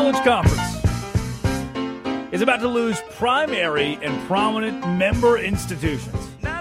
College Conference is about to lose primary and prominent member institutions.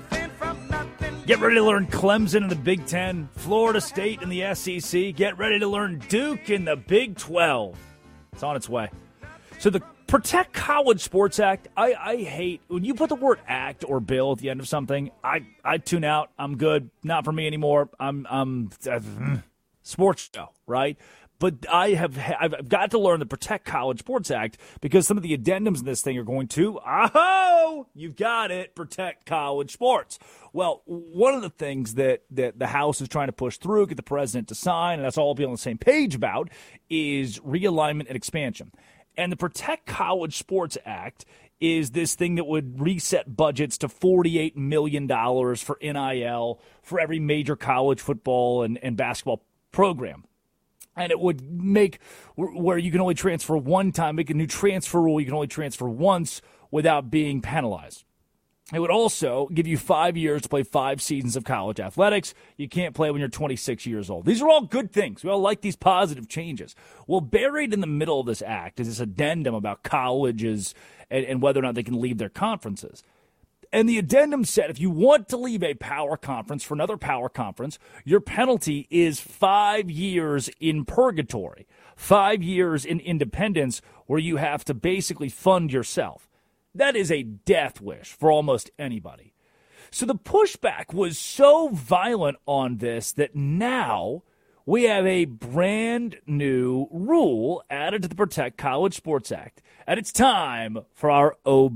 Get ready to learn Clemson in the Big Ten, Florida State in the SEC. Get ready to learn Duke in the Big 12. It's on its way. So the Protect College Sports Act, I hate when you put the word act or bill at the end of something. I tune out. I'm good. Not for me anymore. I'm sports show, right? But I've got to learn the Protect College Sports Act because some of the addendums in this thing are going to, you've got it, protect college sports. Well, one of the things that the House is trying to push through, get the president to sign, and that's all be on the same page about, is realignment and expansion. And the Protect College Sports Act is this thing that would reset budgets to $48 million for NIL for every major college football and basketball program. And it would make where you can only transfer one time, make a new transfer rule. You can only transfer once without being penalized. It would also give you 5 years to play 5 seasons of college athletics. You can't play when you're 26 years old. These are all good things. We all like these positive changes. Well, buried in the middle of this act is this addendum about colleges and whether or not they can leave their conferences. And the addendum said if you want to leave a power conference for another power conference, your penalty is 5 years in purgatory, 5 years in independence where you have to basically fund yourself. That is a death wish for almost anybody. So the pushback was so violent on this that now we have a brand new rule added to the Protect College Sports Act. And it's time for our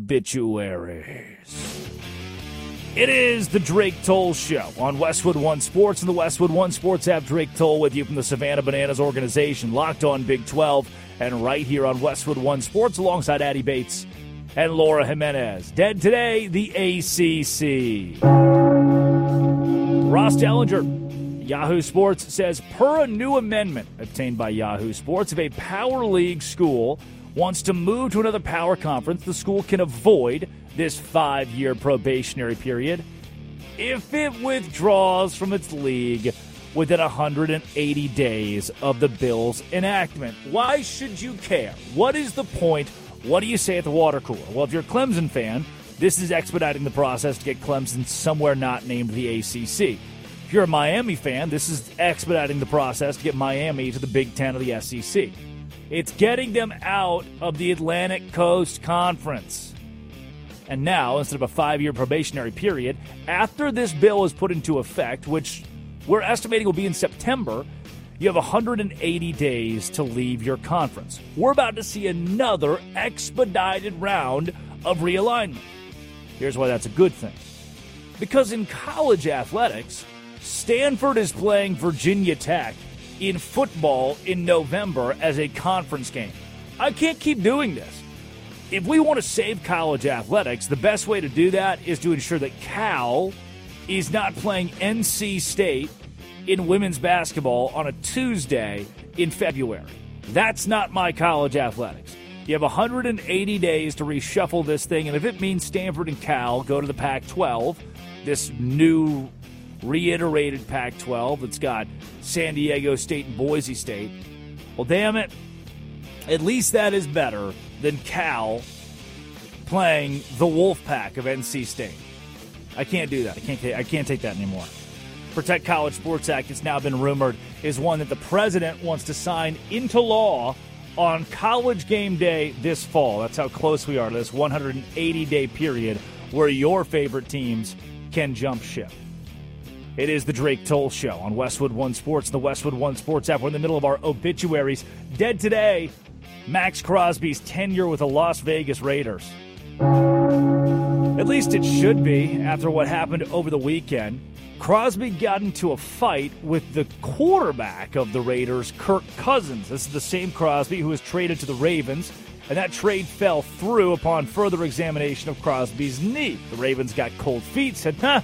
obituaries. It is the Drake Toll Show on Westwood One Sports and the Westwood One Sports app. Drake Toll with you from the Savannah Bananas organization, locked on Big 12, and right here on Westwood One Sports alongside Addie Bates and Laura Jimenez. Dead today, the ACC. Ross Dellinger, Yahoo Sports, says, per a new amendment obtained by Yahoo Sports, if a Power League school wants to move to another power conference, the school can avoid this 5-year probationary period if it withdraws from its league within 180 days of the bill's enactment. Why should you care? What is the point? What do you say at the water cooler? Well, if you're a Clemson fan, this is expediting the process to get Clemson somewhere not named the ACC. If you're a Miami fan, this is expediting the process to get Miami to the Big Ten of the SEC. It's getting them out of the Atlantic Coast Conference. And now, instead of a 5-year probationary period, after this bill is put into effect, which we're estimating will be in September, you have 180 days to leave your conference. We're about to see another expedited round of realignment. Here's why that's a good thing. Because in college athletics, Stanford is playing Virginia Tech in football in November as a conference game. I can't keep doing this. If we want to save college athletics, the best way to do that is to ensure that Cal is not playing NC State in women's basketball on a Tuesday in February. That's not my college athletics. You have 180 days to reshuffle this thing, and if it means Stanford and Cal go to the Pac-12, this new reiterated Pac-12 that's got San Diego State and Boise State, well, damn it, at least that is better than Cal playing the Wolfpack of NC State. I can't do that. I can't take that anymore. Protect College Sports Act, it's now been rumored, is one that the president wants to sign into law on College game day this fall. That's how close we are to this 180-day period where your favorite teams can jump ship. It is the Drake Toll Show on Westwood One Sports and the Westwood One Sports app. We're in the middle of our obituaries. Dead today, Max Crosby's tenure with the Las Vegas Raiders. At least it should be after what happened over the weekend. Crosby got into a fight with the quarterback of the Raiders, Kirk Cousins. This is the same Crosby who was traded to the Ravens, and that trade fell through upon further examination of Crosby's knee. The Ravens got cold feet, said, no,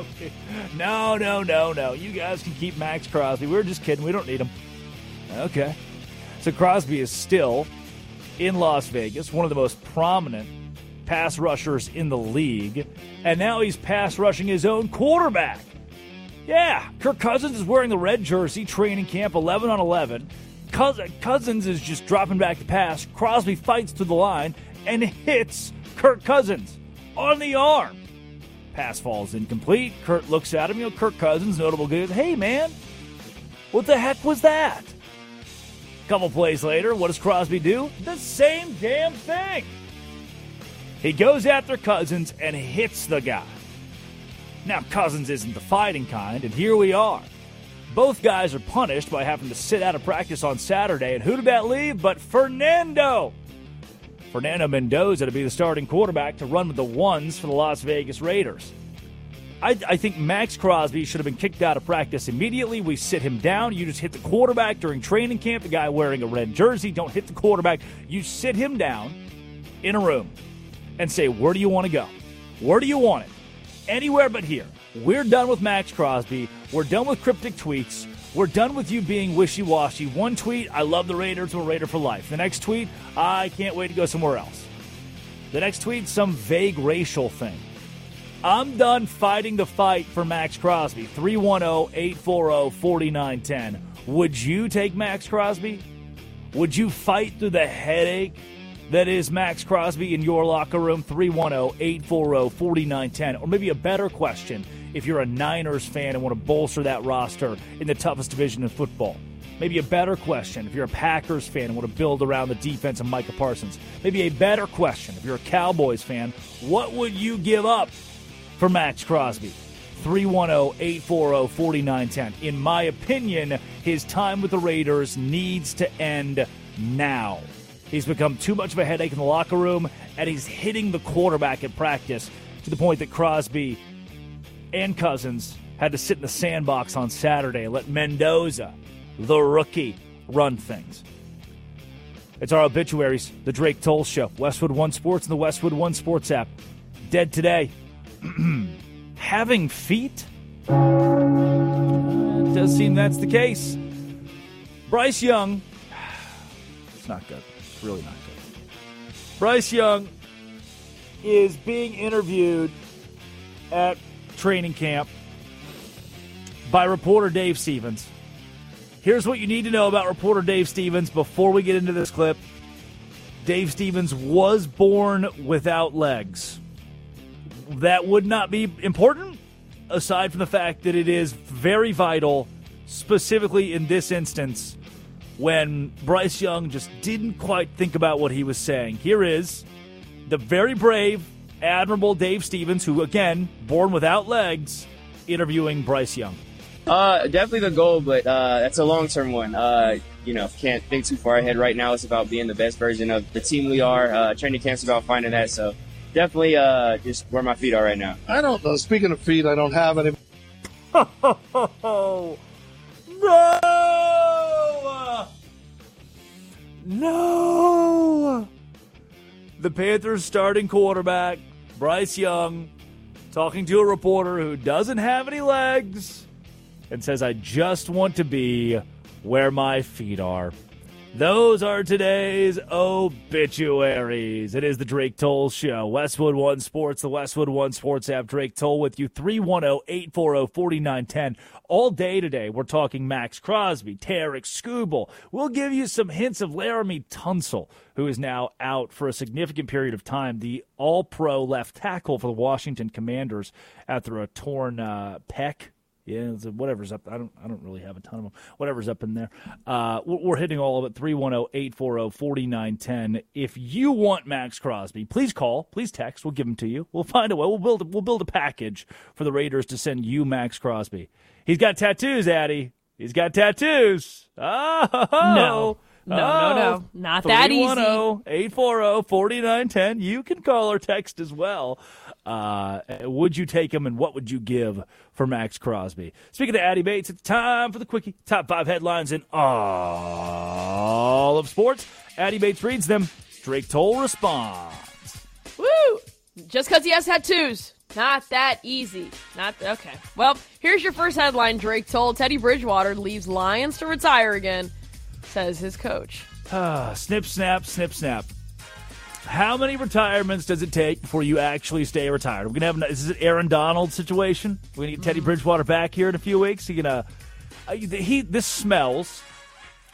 you guys can keep Max Crosby. We're just kidding. We don't need him. Okay. So Crosby is still in Las Vegas, one of the most prominent pass rushers in the league, and now he's pass rushing his own quarterback. Yeah, Kirk Cousins is wearing the red jersey, training camp, 11 on 11. Cousins is just dropping back the pass. Crosby fights to the line and hits Kirk Cousins on the arm. Pass falls incomplete. Kirk looks at him. Kirk Cousins, notable good. Hey, man, what the heck was that? A couple plays later, what does Crosby do? The same damn thing. He goes after Cousins and hits the guy. Now, Cousins isn't the fighting kind, and here we are. Both guys are punished by having to sit out of practice on Saturday, and who did that leave but Fernando Mendoza to be the starting quarterback to run with the ones for the Las Vegas Raiders. I think Max Crosby should have been kicked out of practice immediately. We sit him down. You just hit the quarterback during training camp, the guy wearing a red jersey. Don't hit the quarterback. You sit him down in a room and say, where do you want to go? Where do you want it? Anywhere but here. We're done with Max Crosby. We're done with cryptic tweets. We're done with you being wishy-washy. One tweet, I love the Raiders, I'm a Raider for life. The next tweet, I can't wait to go somewhere else. The next tweet, some vague racial thing. I'm done fighting the fight for Max Crosby. 310-840-4910. Would you take Max Crosby? Would you fight through the headache that is Max Crosby in your locker room? 310-840-4910. Or maybe a better question, if you're a Niners fan and want to bolster that roster in the toughest division in football. Maybe a better question if you're a Packers fan and want to build around the defense of Micah Parsons. Maybe a better question if you're a Cowboys fan. What would you give up for Max Crosby? 310-840-4910. In my opinion, his time with the Raiders needs to end now. He's become too much of a headache in the locker room, and he's hitting the quarterback at practice to the point that Crosby and Cousins had to sit in the sandbox on Saturday and let Mendoza, the rookie, run things. It's our obituaries, the Drake Toll Show, Westwood One Sports and the Westwood One Sports app. Dead today. Having feet? It does seem that's the case. Bryce Young, it's not good. It's really not good. Bryce Young is being interviewed at training camp by reporter Dave Stevens. Here's what you need to know about reporter Dave Stevens before we get into this clip. Dave Stevens was born without legs. That would not be important, aside from the fact that it is very vital, specifically in this instance, when Bryce Young just didn't quite think about what he was saying. Here is the very brave, admirable Dave Stevens, who, again, born without legs, interviewing Bryce Young. Definitely the goal, but that's a long-term one. Can't think too far ahead right now. It's about being the best version of the team we are. Training camp's about finding that, so definitely just where my feet are right now. I don't know. Speaking of feet, I don't have any. No! The Panthers' starting quarterback, Bryce Young, talking to a reporter who doesn't have any legs and says, I just want to be where my feet are. Those are today's obituaries. It is the Drake Toll Show. Westwood One Sports, the Westwood One Sports app. Drake Toll with you, 310-840-4910. All day today, we're talking Max Crosby, Tarek Skubal. We'll give you some hints of Laramie Tunsil, who is now out for a significant period of time, the all-pro left tackle for the Washington Commanders after a torn pec. Yeah, whatever's up. I don't really have a ton of them. Whatever's up in there. We're hitting all of it. 310-840-4910. If you want Max Crosby, please call. Please text. We'll give him to you. We'll find a way. We'll build a package for the Raiders to send you Max Crosby. He's got tattoos, Addie. He's got tattoos. Oh, No. Not that easy. 310-840-4910. You can call or text as well. Would you take him, and what would you give for Max Crosby? Speaking of Addie Bates, it's time for the Quickie. Top 5 headlines in all of sports. Addie Bates reads them. Drake Toll responds. Woo! Just because he has tattoos. Not that easy. Okay. Well, here's your first headline, Drake Toll. Teddy Bridgewater leaves Lions to retire again, says his coach. Snip, snap, snip, snap. How many retirements does it take before you actually stay retired? We're gonna have is this an Aaron Donald situation? We're gonna get Teddy Bridgewater back here in a few weeks. This smells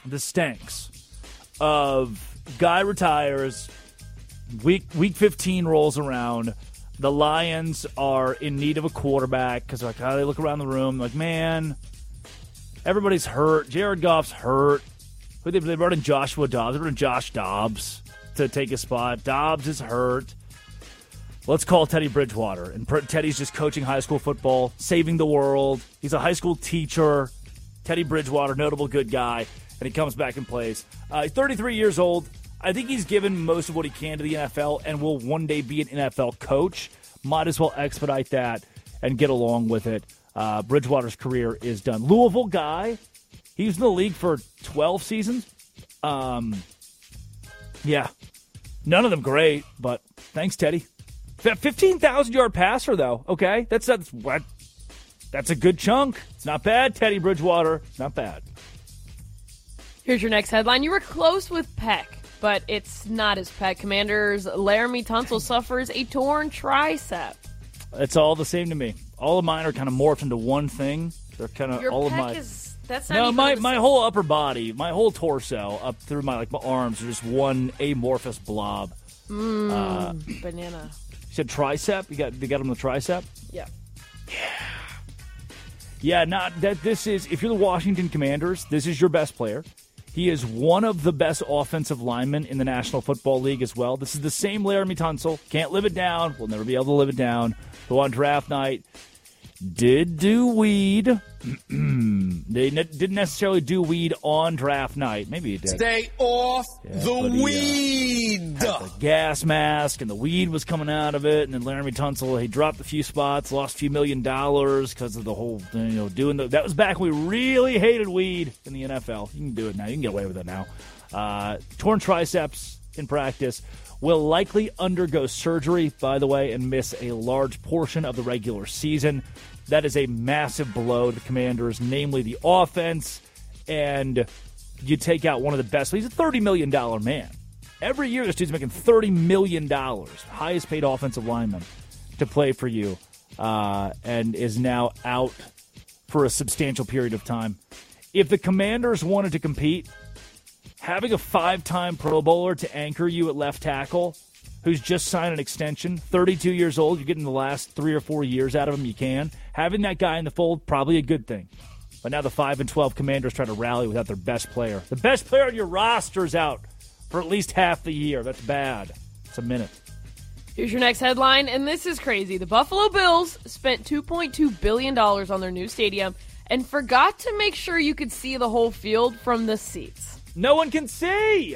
the stanks of guy retires, week 15 rolls around, the Lions are in need of a quarterback because like they look around the room like, man, everybody's hurt. Jared Goff's hurt. They brought in Joshua Dobbs. They brought in Josh Dobbs to take his spot. Dobbs is hurt. Let's call Teddy Bridgewater. And Teddy's just coaching high school football, saving the world. He's a high school teacher. Teddy Bridgewater, notable good guy. And he comes back and plays. He's 33 years old. I think he's given most of what he can to the NFL and will one day be an NFL coach. Might as well expedite that and get along with it. Bridgewater's career is done. Louisville guy. He was in the league for 12 seasons. Yeah. None of them great, but thanks, Teddy. 15,000-yard passer, though. Okay, that's a good chunk. It's not bad, Teddy Bridgewater. It's not bad. Here's your next headline. You were close with Peck, but it's not his Peck. Commanders' Laramie Tunsil suffers a torn tricep. It's all the same to me. All of mine are kind of morphed into one thing. They're kind of all of my. That's not my whole upper body, my whole torso up through my arms are just one amorphous blob. Banana. You said tricep? You got him the tricep? Yeah. Yeah, this is, if you're the Washington Commanders, this is your best player. He is one of the best offensive linemen in the National Football League as well. This is the same Laramie Tunsil. Can't live it down. We'll never be able to live it down. Who on draft night did do weed. They didn't necessarily do weed on draft night. Maybe he did. Stay off the weed. Had the gas mask, and the weed was coming out of it. And then Laramie Tunsil, he dropped a few spots, lost a few $1 million because of the whole, doing that was back when we really hated weed in the NFL. You can do it now. You can get away with it now. Torn triceps in practice. Will likely undergo surgery, by the way, and miss a large portion of the regular season. That is a massive blow to the Commanders, namely the offense, and you take out one of the best. He's a $30 million man. Every year this dude's making $30 million, highest paid offensive lineman to play for you, and is now out for a substantial period of time. If the Commanders wanted to compete, having a 5-time Pro Bowler to anchor you at left tackle, who's just signed an extension, 32 years old, you're getting the last 3 or 4 years out of him you can. Having that guy in the fold, probably a good thing. But now the 5-12 Commanders try to rally without their best player. The best player on your roster's out for at least half the year. That's bad. It's a minute. Here's your next headline, and this is crazy. The Buffalo Bills spent $2.2 billion on their new stadium and forgot to make sure you could see the whole field from the seats. No one can see.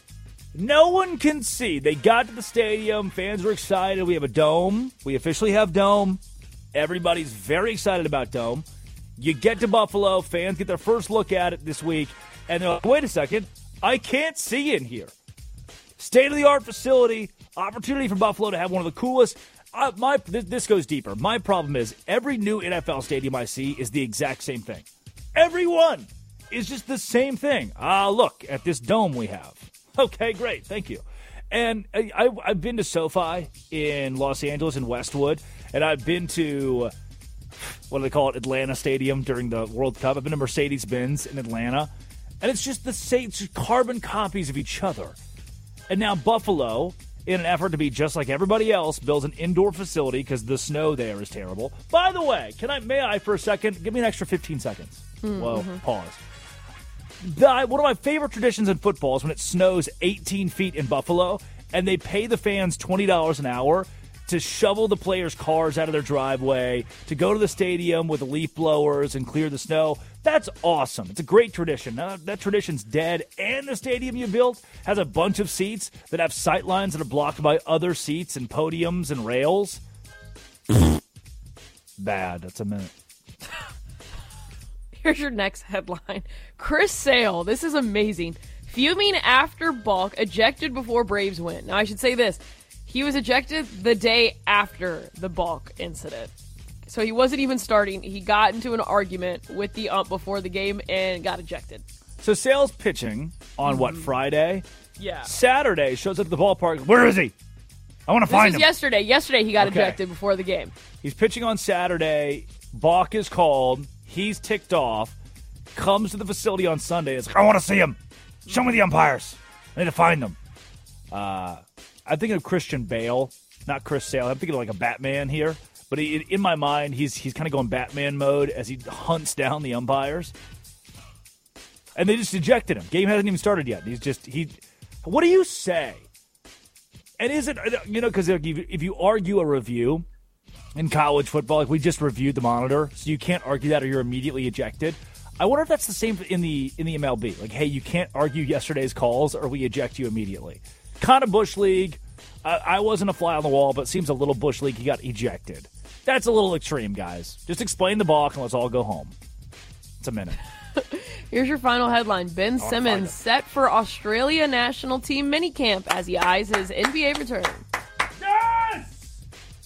No one can see. They got to the stadium. Fans were excited. We have a dome. We officially have dome. Everybody's very excited about dome. You get to Buffalo. Fans get their first look at it this week. And they're like, wait a second. I can't see in here. State-of-the-art facility. Opportunity for Buffalo to have one of the coolest. This goes deeper. My problem is every new NFL stadium I see is the exact same thing. Everyone is just the same thing. Look at this dome we have. Okay, great. Thank you. And I've been to SoFi in Los Angeles and Westwood, and I've been to, what do they call it, Atlanta Stadium during the World Cup. I've been to Mercedes-Benz in Atlanta, and it's just the same, it's just carbon copies of each other. And now Buffalo, in an effort to be just like everybody else, builds an indoor facility because the snow there is terrible. By the way, may I for a second, give me an extra 15 seconds. Whoa, pause. One of my favorite traditions in football is when it snows 18 feet in Buffalo and they pay the fans $20 an hour to shovel the players' cars out of their driveway, to go to the stadium with the leaf blowers and clear the snow. That's awesome. It's a great tradition. Now, that tradition's dead, and the stadium you built has a bunch of seats that have sight lines that are blocked by other seats and podiums and rails. Bad. That's a minute. Here's your next headline. Chris Sale, this is amazing. Fuming after balk, ejected before Braves win. Now, I should say this. He was ejected the day after the balk incident. So he wasn't even starting. He got into an argument with the ump before the game and got ejected. So Sale's pitching on, Friday? Yeah. Saturday, shows up at the ballpark. Where is he? I want to find him. Yesterday. Yesterday he got ejected before the game. He's pitching on Saturday. Balk is called. He's ticked off. comes to the facility on Sunday. It's like, I want to see him. Show me the umpires. I need to find them. I'm thinking of Christian Bale, not Chris Sale. I'm thinking of like a Batman here. But in my mind, he's kind of going Batman mode as he hunts down the umpires. And they just ejected him. Game hasn't even started yet. What do you say? And is it, because if you argue a review in college football, like we just reviewed the monitor, so you can't argue that or you're immediately ejected. I wonder if that's the same in the MLB. Like, hey, you can't argue yesterday's calls or we eject you immediately. Kind of Bush League. I wasn't a fly on the wall, but it seems a little Bush League. He got ejected. That's a little extreme, guys. Just explain the balk and let's all go home. It's a minute. Here's your final headline. Ben Simmons set for Australia national team minicamp as he eyes his NBA return. Yes!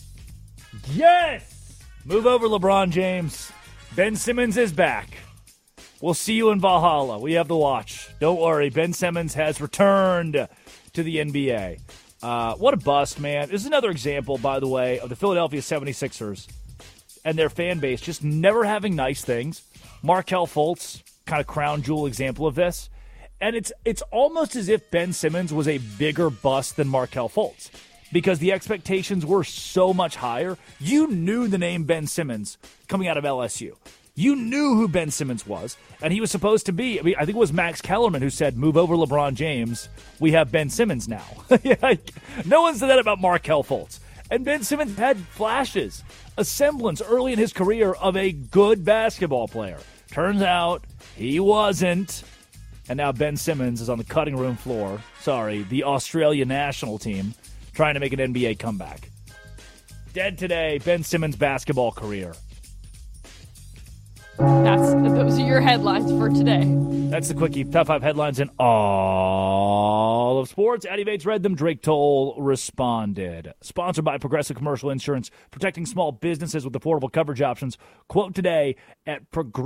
Yes! Move over, LeBron James. Ben Simmons is back. We'll see you in Valhalla. We have the watch. Don't worry. Ben Simmons has returned to the NBA. What a bust, man. This is another example, by the way, of the Philadelphia 76ers and their fan base just never having nice things. Markelle Fultz, kind of crown jewel example of this. And it's almost as if Ben Simmons was a bigger bust than Markelle Fultz because the expectations were so much higher. You knew the name Ben Simmons coming out of LSU. You knew who Ben Simmons was, and he was supposed to be. I think it was Max Kellerman who said, move over LeBron James. We have Ben Simmons now. No one said that about Markelle Fultz. And Ben Simmons had flashes, a semblance early in his career of a good basketball player. Turns out he wasn't. And now Ben Simmons is on the cutting room floor. The Australia national team trying to make an NBA comeback. Dead today, Ben Simmons' basketball career. Those are your headlines for today. That's the quickie. Top 5 headlines in all of sports. Eddie Bates read them. Drake Toll responded. Sponsored by Progressive Commercial Insurance, protecting small businesses with affordable coverage options. Quote today at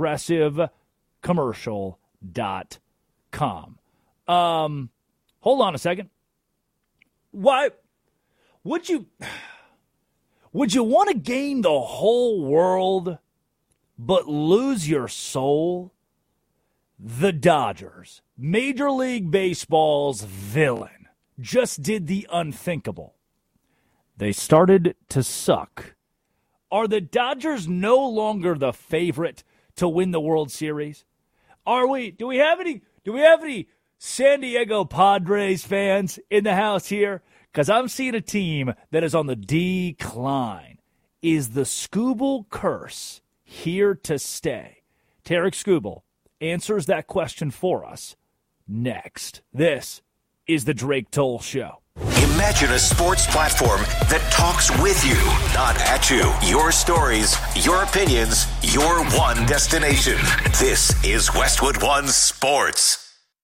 progressivecommercial.com. Hold on a second. Why would you want to gain the whole world but lose your soul? The Dodgers, Major League Baseball's villain, just did the unthinkable. They started to suck. Are the Dodgers no longer the favorite to win the World Series? Are we? Do we have any San Diego Padres fans in the house here? Because I'm seeing a team that is on the decline. Is the Skubal curse here to stay? Tarek Skubal answers that question for us next. This is the Drake Toll Show. Imagine a sports platform that talks with you, not at you. Your stories, your opinions, your one destination. This is Westwood One Sports.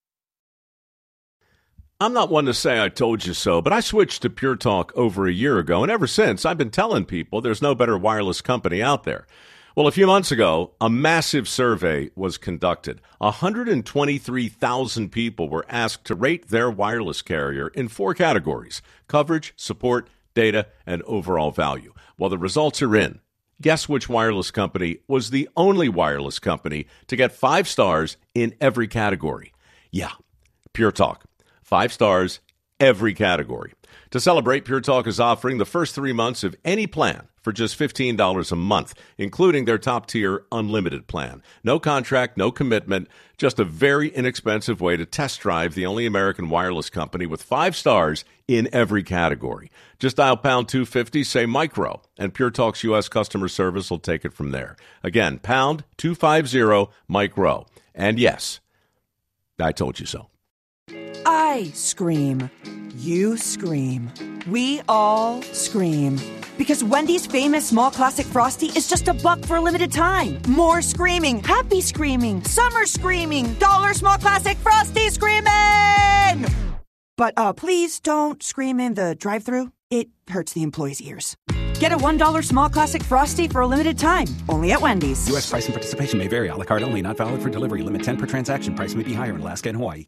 I'm not one to say I told you so, but I switched to Pure Talk over a year ago, and ever since, I've been telling people there's no better wireless company out there. Well, a few months ago, a massive survey was conducted. 123,000 people were asked to rate their wireless carrier in 4 categories: coverage, support, data, and overall value. Well, the results are in. Guess which wireless company was the only wireless company to get 5 stars in every category? Yeah, Pure Talk. 5 stars, every category. To celebrate, Pure Talk is offering the first 3 months of any plan for just $15 a month, including their top-tier unlimited plan. No contract, no commitment, just a very inexpensive way to test drive the only American wireless company with 5 stars in every category. Just dial pound 250, say micro, and Pure Talk's U.S. customer service will take it from there. Again, pound 250, micro. And yes, I told you so. I scream. You scream. We all scream. Because Wendy's famous small classic Frosty is just $1 for a limited time. More screaming, happy screaming, summer screaming, dollar small classic Frosty screaming! But please don't scream in the drive-thru. It hurts the employees' ears. Get a $1 small classic Frosty for a limited time. Only at Wendy's. U.S. price and participation may vary. A la carte only. Not valid for delivery. Limit 10 per transaction. Price may be higher in Alaska and Hawaii.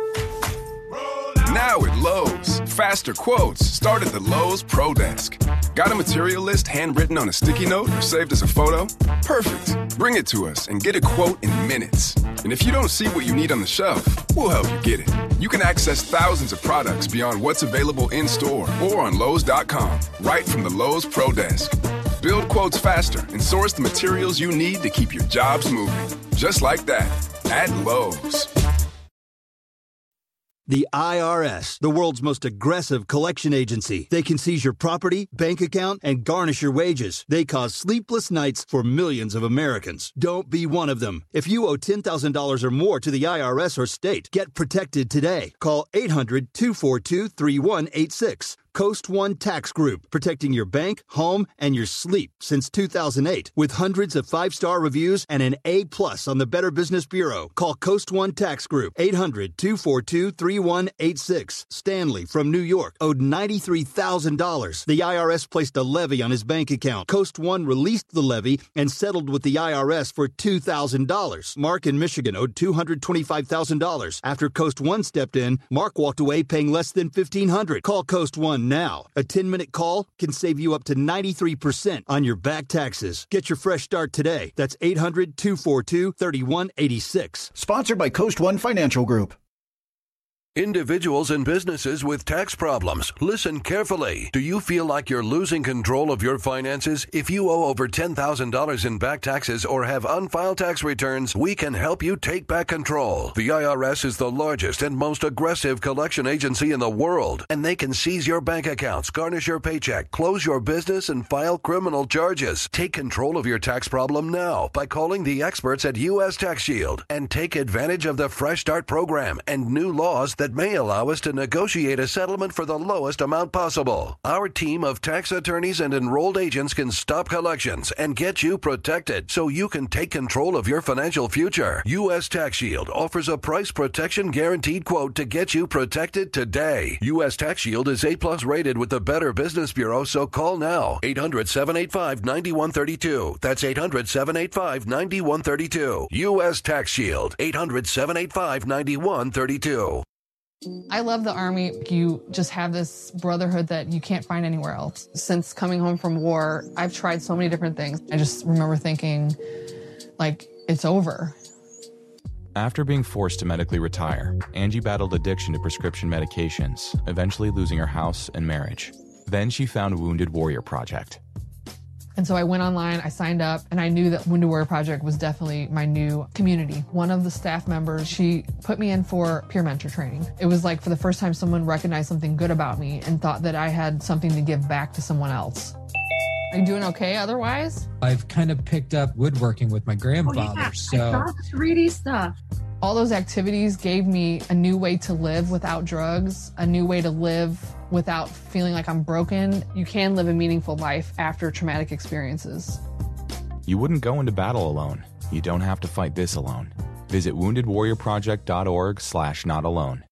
Now at Lowe's, faster quotes start at the Lowe's Pro Desk. Got a material list handwritten on a sticky note or saved as a photo? Perfect. Bring it to us and get a quote in minutes. And if you don't see what you need on the shelf, we'll help you get it. You can access thousands of products beyond what's available in-store or on Lowe's.com, right from the Lowe's Pro Desk. Build quotes faster and source the materials you need to keep your jobs moving. Just like that, at Lowe's. The IRS, the world's most aggressive collection agency. They can seize your property, bank account, and garnish your wages. They cause sleepless nights for millions of Americans. Don't be one of them. If you owe $10,000 or more to the IRS or state, get protected today. Call 800-242-3186. Coast One Tax Group, protecting your bank, home, and your sleep since 2008. With hundreds of 5-star reviews and an A+ on the Better Business Bureau. Call Coast One Tax Group, 800-242-3186. Stanley from New York owed $93,000. The IRS placed a levy on his bank account. Coast One released the levy and settled with the IRS for $2,000. Mark in Michigan owed $225,000. After Coast One stepped in, Mark walked away paying less than $1,500. Call Coast One now. A 10-minute call can save you up to 93% on your back taxes. Get your fresh start today. That's 800-242-3186. Sponsored by Coast One Financial Group. Individuals and businesses with tax problems, listen carefully. Do you feel like you're losing control of your finances? If you owe over $10,000 in back taxes or have unfiled tax returns, we can help you take back control. The IRS is the largest and most aggressive collection agency in the world, and they can seize your bank accounts, garnish your paycheck, close your business, and file criminal charges. Take control of your tax problem now by calling the experts at U.S. Tax Shield and take advantage of the Fresh Start program and new laws that may allow us to negotiate a settlement for the lowest amount possible. Our team of tax attorneys and enrolled agents can stop collections and get you protected so you can take control of your financial future. U.S. Tax Shield offers a price protection guaranteed quote to get you protected today. U.S. Tax Shield is A+ rated with the Better Business Bureau, so call now. 800-785-9132. That's 800-785-9132. U.S. Tax Shield. 800-785-9132. I love the Army. You just have this brotherhood that you can't find anywhere else. Since coming home from war, I've tried so many different things. I just remember thinking, like, it's over. After being forced to medically retire, Angie battled addiction to prescription medications, eventually losing her house and marriage. Then she found Wounded Warrior Project. And so I went online, I signed up, and I knew that Wounded Warrior Project was definitely my new community. One of the staff members, she put me in for peer mentor training. It was like for the first time someone recognized something good about me and thought that I had something to give back to someone else. Are you doing okay otherwise? I've kind of picked up woodworking with my grandfather, so... I saw the 3D stuff. All those activities gave me a new way to live without drugs, a new way to live without feeling like I'm broken. You can live a meaningful life after traumatic experiences. You wouldn't go into battle alone. You don't have to fight this alone. Visit woundedwarriorproject.org/notalone.